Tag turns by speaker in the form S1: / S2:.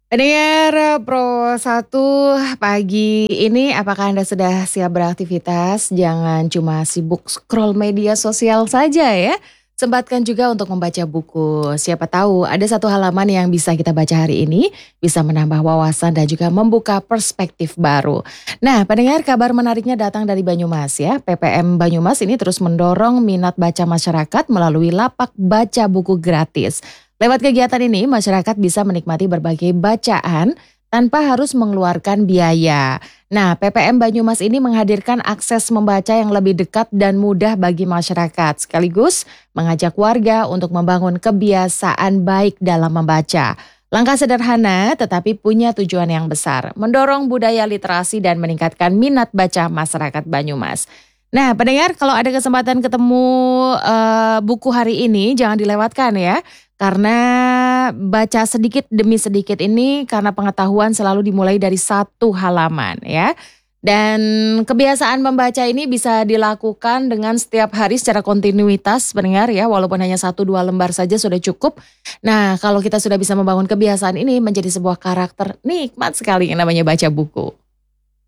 S1: Pendengar Pro 1 pagi ini, apakah Anda sudah siap beraktivitas? Jangan cuma sibuk scroll media sosial saja ya. Sempatkan juga untuk membaca buku. Siapa tahu ada satu halaman yang bisa kita baca hari ini, bisa menambah wawasan dan juga membuka perspektif baru. Nah, pendengar, kabar menariknya datang dari Banyumas ya. PPM Banyumas ini terus mendorong minat baca masyarakat melalui lapak baca buku gratis. Lewat kegiatan ini, masyarakat bisa menikmati berbagai bacaan tanpa harus mengeluarkan biaya. Nah, PPM Banyumas ini menghadirkan akses membaca yang lebih dekat dan mudah bagi masyarakat, sekaligus mengajak warga untuk membangun kebiasaan baik dalam membaca. Langkah sederhana tetapi punya tujuan yang besar, mendorong budaya literasi dan meningkatkan minat baca masyarakat Banyumas. Nah, pendengar, kalau ada kesempatan ketemu buku hari ini, jangan dilewatkan ya. Karena baca sedikit demi sedikit ini, karena pengetahuan selalu dimulai dari satu halaman ya. Dan kebiasaan membaca ini bisa dilakukan dengan setiap hari secara kontinuitas, pendengar ya, walaupun hanya 1-2 lembar saja sudah cukup. Nah, kalau kita sudah bisa membangun kebiasaan ini menjadi sebuah karakter, nikmat sekali yang namanya baca buku.